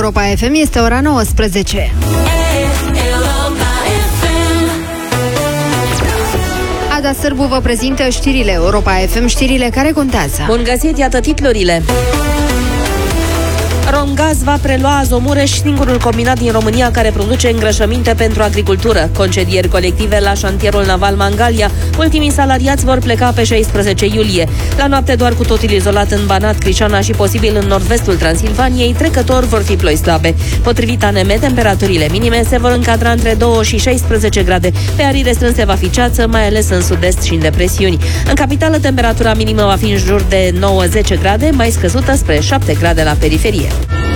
Europa FM, este ora 19. Ada Sârbu vă prezintă știrile Europa FM, știrile care contează. Bun găsit, iată titlurile. Romgaz va prelua Azomureș, singurul combinat din România care produce îngrășăminte pentru agricultură. Concedieri colective la șantierul naval Mangalia. Ultimii salariați vor pleca pe 16 iulie. La noapte doar cu totul izolat în Banat, Crișana și posibil în nord-vestul Transilvaniei, trecător vor fi ploi slabe. Potrivit ANM, temperaturile minime se vor încadra între 2 și 16 grade. Pe arii restrânse va fi ceață, mai ales în sud-est și în depresiuni. În capitală, temperatura minimă va fi în jur de 9-10 grade, mai scăzută spre 7 grade la periferie.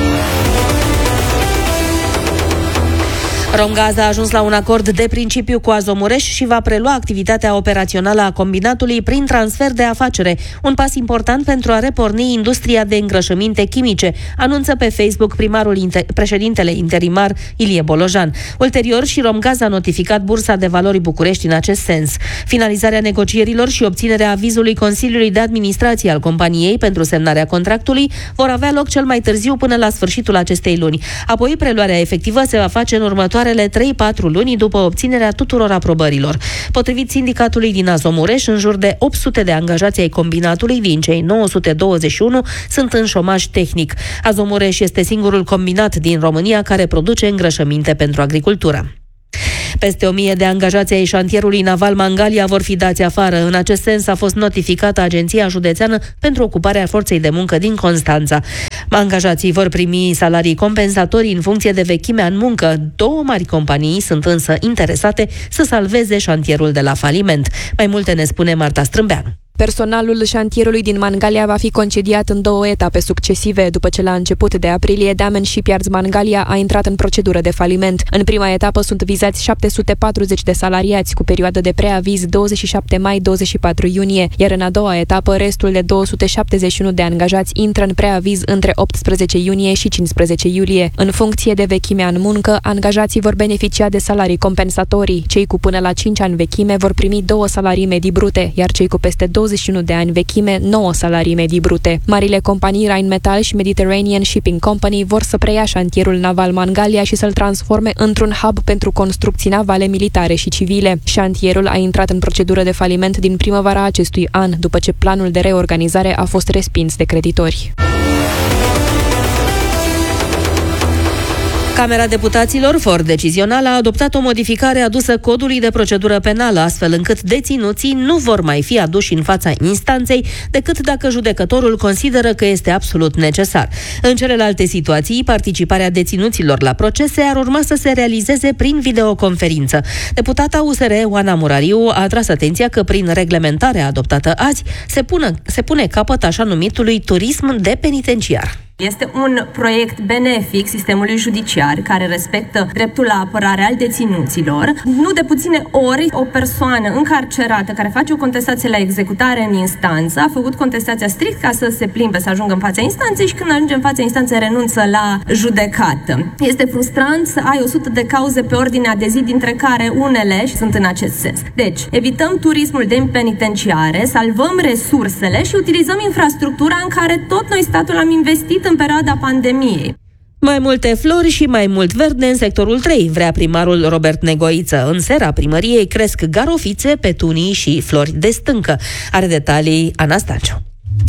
Romgaz a ajuns la un acord de principiu cu Azomureș și va prelua activitatea operațională a combinatului prin transfer de afacere, un pas important pentru a reporni industria de îngrășăminte chimice, anunță pe Facebook președintele interimar Ilie Bolojan. Ulterior, și Romgaz a notificat Bursa de Valori București în acest sens. Finalizarea negocierilor și obținerea avizului Consiliului de Administrație al companiei pentru semnarea contractului vor avea loc cel mai târziu până la sfârșitul acestei luni. Apoi, preluarea efectivă se va face în următoarele 3-4 luni după obținerea tuturor aprobărilor. Potrivit sindicatului din Azomureș, în jur de 800 de angajați ai combinatului din cei 921 sunt în șomaj tehnic. Azomureș este singurul combinat din România care produce îngrășăminte pentru agricultură. Peste 1000 de angajați ai șantierului naval Mangalia vor fi dați afară. În acest sens a fost notificată Agenția Județeană pentru Ocuparea Forței de Muncă din Constanța. Angajații vor primi salarii compensatorii în funcție de vechimea în muncă. 2 mari companii sunt însă interesate să salveze șantierul de la faliment. Mai multe ne spune Marta Strâmbeanu. Personalul șantierului din Mangalia va fi concediat în 2 etape succesive. După ce la început de aprilie, Damen Shipyards Mangalia a intrat în procedură de faliment. În prima etapă sunt vizați 740 de salariați cu perioadă de preaviz 27 mai-24 iunie, iar în a doua etapă restul de 271 de angajați intră în preaviz între 18 iunie și 15 iulie. În funcție de vechimea în muncă, angajații vor beneficia de salarii compensatorii. Cei cu până la 5 ani vechime vor primi 2 salarii medii brute, iar cei cu peste 21 de ani vechime, 9 salarii medii brute. Marile companii Rheinmetall și Mediterranean Shipping Company vor să preia șantierul naval Mangalia și să-l transforme într-un hub pentru construcții navale militare și civile. Șantierul a intrat în procedură de faliment din primăvara acestui an, după ce planul de reorganizare a fost respins de creditori. Camera Deputaților, for decizional, a adoptat o modificare adusă codului de procedură penală, astfel încât deținuții nu vor mai fi aduși în fața instanței decât dacă judecătorul consideră că este absolut necesar. În celelalte situații, participarea deținuților la procese ar urma să se realizeze prin videoconferință. Deputata USR Oana Murariu a atras atenția că prin reglementarea adoptată azi se pune capăt așa numitului turism de penitenciar. Este un proiect benefic sistemului judiciar care respectă dreptul la apărare al deținuților. Nu de puține ori o persoană încarcerată care face o contestație la executare în instanță a făcut contestația strict ca să se plimbe, să ajungă în fața instanței și când ajunge în fața instanței renunță la judecată. Este frustrant să ai 100 de cauze pe ordinea de zi, dintre care unele sunt în acest sens. Deci, evităm turismul de penitenciare, salvăm resursele și utilizăm infrastructura în care tot noi statul am investit în perioada pandemiei. Mai multe flori și mai mult verde în sectorul 3, vrea primarul Robert Negoiță. În sera primăriei cresc garofițe, petunii și flori de stâncă. Are detalii Ana Stanciu.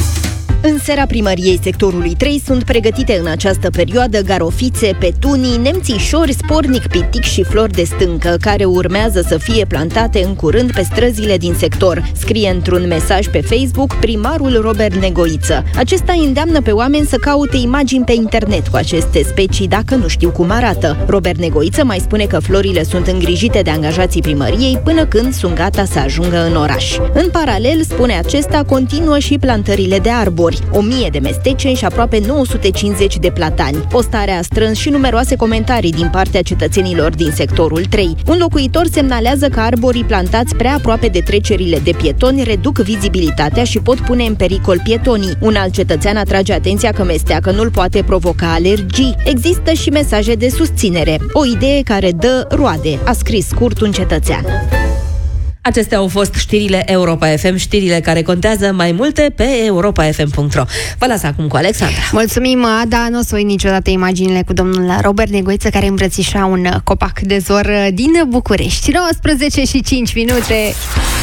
În sera primăriei sectorului 3 sunt pregătite în această perioadă garofițe, petunii, nemțișori, spornic pitic și flori de stâncă, care urmează să fie plantate în curând pe străzile din sector, scrie într-un mesaj pe Facebook primarul Robert Negoiță. Acesta îndeamnă pe oameni să caute imagini pe internet cu aceste specii dacă nu știu cum arată. Robert Negoiță mai spune că florile sunt îngrijite de angajații primăriei până când sunt gata să ajungă în oraș. În paralel, spune acesta, continuă și plantările de arbori. 1000 de mesteceni și aproape 950 de platani. Postarea a strâns și numeroase comentarii din partea cetățenilor din sectorul 3. Un locuitor semnalează că arborii plantați prea aproape de trecerile de pietoni reduc vizibilitatea și pot pune în pericol pietonii. Un alt cetățean atrage atenția că mesteacănul poate provoca alergii. Există și mesaje de susținere. O idee care dă roade, a scris scurt un cetățean. Acestea au fost știrile Europa FM, știrile care contează mai multe pe europafm.ro. Vă las acum cu Alexandra. Mulțumim, Ada. Nu o să uit niciodată imaginile cu domnul Robert Negoiță, care îmbrățișa un copac de zor din București. 19 și 5 minute.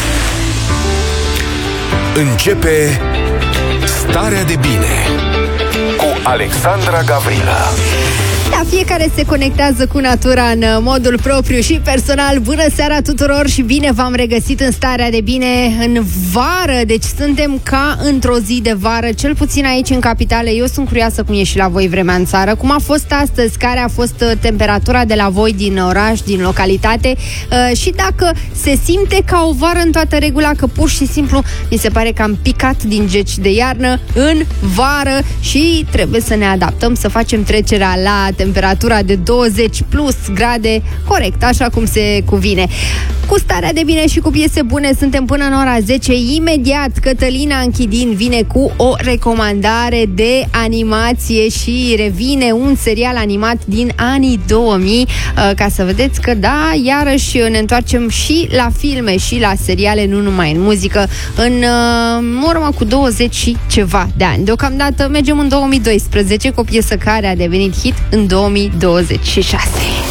Începe Starea de Bine cu Alexandra Gavrilă. Da, fiecare se conectează cu natura în modul propriu și personal. Bună seara tuturor și bine v-am regăsit în Starea de Bine în vară. Deci suntem ca într-o zi de vară, cel puțin aici în capitală. Eu sunt curioasă cum e și la voi vremea în țară. Cum a fost astăzi, care a fost temperatura de la voi din oraș, din localitate, și dacă se simte ca o vară în toată regula, că pur și simplu mi se pare că am picat din geci de iarnă în vară și trebuie să ne adaptăm, să facem trecerea la temperatura de 20 plus grade, corect, așa cum se cuvine. Cu Starea de Bine și cu piese bune suntem până în ora 10. Imediat Cătălina Închidin vine cu o recomandare de animație și revine un serial animat din anii 2000, ca să vedeți că da, iarăși ne întoarcem și la filme și la seriale, nu numai în muzică, în urmă cu 20 și ceva de ani. Deocamdată mergem în 2012 cu o piesă care a devenit hit în 2026.